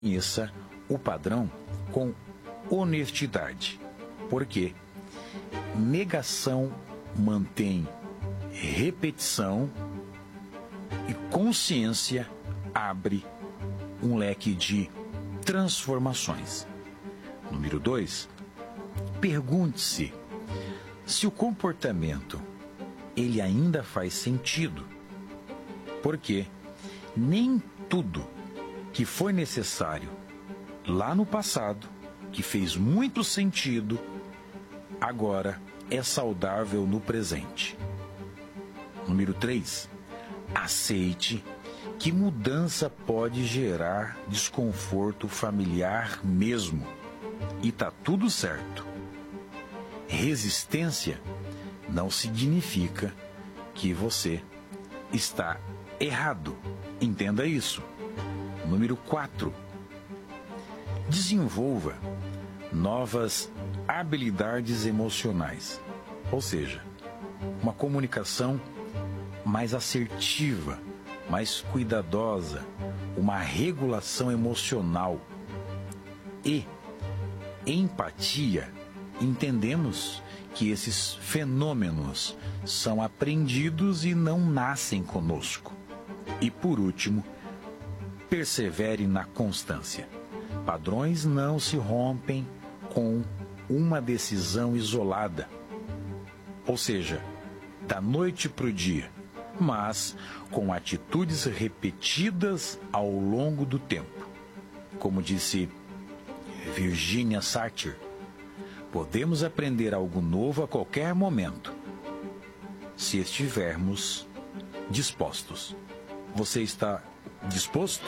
Conheça o padrão com honestidade, porque negação mantém repetição e consciência abre um leque de transformações. Número 2, pergunte-se se o comportamento ele ainda faz sentido, porque nem tudo que foi necessário lá no passado, que fez muito sentido, agora é saudável no presente. Número 3, aceite que mudança pode gerar desconforto familiar mesmo, e tá tudo certo. Resistência não significa que você está errado, entenda isso. Número 4, desenvolva novas habilidades emocionais, ou seja, uma comunicação mais assertiva, mais cuidadosa, uma regulação emocional e empatia. Entendemos que esses fenômenos são aprendidos e não nascem conosco. E por último, persevere na constância. Padrões não se rompem com uma decisão isolada, ou seja, da noite para o dia, mas com atitudes repetidas ao longo do tempo. Como disse Virginia Satir, podemos aprender algo novo a qualquer momento, se estivermos dispostos. Você está disposto?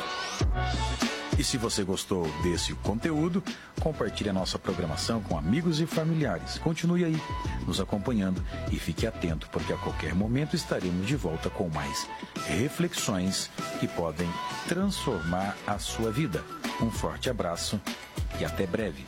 E se você gostou desse conteúdo, compartilhe a nossa programação com amigos e familiares. Continue aí nos acompanhando e fique atento, porque a qualquer momento estaremos de volta com mais reflexões que podem transformar a sua vida. Um forte abraço e até breve.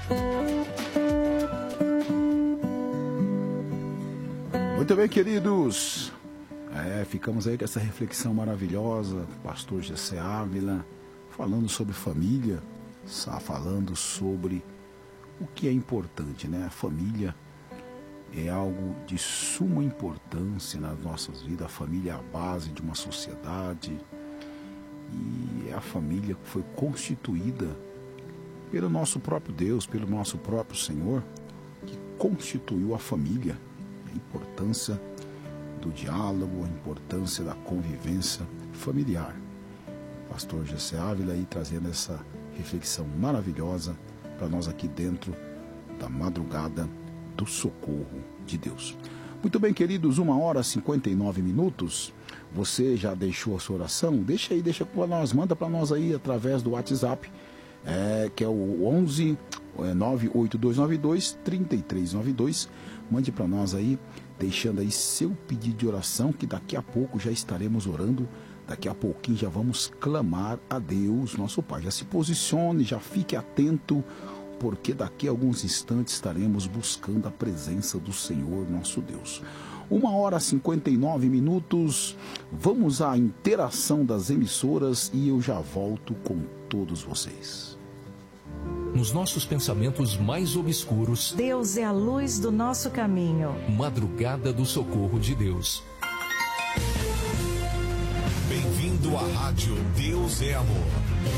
Muito bem, queridos. Ficamos aí com essa reflexão maravilhosa, pastor Gessé Ávila, falando sobre família, falando sobre o que é importante, né? A família é algo de suma importância nas nossas vidas. A família é a base de uma sociedade e é a família que foi constituída pelo nosso próprio Deus, pelo nosso próprio Senhor, que constituiu a família. A importância do diálogo, a importância da convivência familiar. Pastor Gessé Ávila aí trazendo essa reflexão maravilhosa para nós aqui dentro da madrugada do socorro de Deus. Muito bem, queridos, 1h59. Você já deixou a sua oração? Deixa para nós, manda para nós aí através do WhatsApp, que é o 11 98292 3392. Mande para nós aí, deixando aí seu pedido de oração, que daqui a pouco já estaremos orando. Daqui a pouquinho já vamos clamar a Deus, nosso Pai. Já se posicione, já fique atento, porque daqui a alguns instantes estaremos buscando a presença do Senhor, nosso Deus. 1h59. Vamos à interação das emissoras e eu já volto com todos vocês. Nos nossos pensamentos mais obscuros, Deus é a luz do nosso caminho. Madrugada do Socorro de Deus. Bem-vindo à Rádio Deus é Amor.